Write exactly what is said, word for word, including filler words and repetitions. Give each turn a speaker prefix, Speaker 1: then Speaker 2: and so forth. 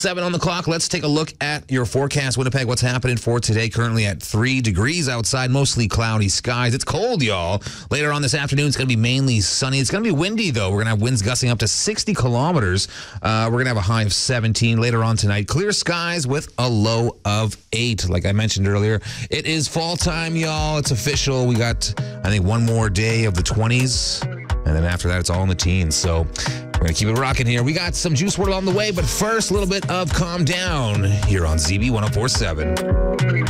Speaker 1: Seven on the clock. Let's take a look at your forecast. Winnipeg, what's happening for today? Currently at three degrees outside, mostly cloudy skies. It's cold, y'all. Later on this afternoon, it's going to be mainly sunny. It's going to be windy, though. We're going to have winds gusting up to sixty kilometers. Uh, we're going to have a high of seventeen later on tonight. Clear skies with a low of eight. Like I mentioned earlier, it is fall time, y'all. It's official. We got, I think, one more day of the twenties. And then after that, it's all in the teens. So we're going to keep it rocking here. We got some Juice world on the way, but first, a little bit of Calm Down here on Z B one oh four point seven.